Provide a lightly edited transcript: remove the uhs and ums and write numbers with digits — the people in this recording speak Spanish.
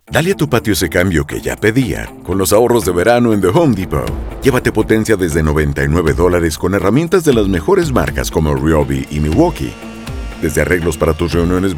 Dale a tu patio ese cambio que ya pedía, con los ahorros de verano en The Home Depot. Llévate potencia desde $99 con herramientas de las mejores marcas como Ryobi y Milwaukee. Desde arreglos para tus reuniones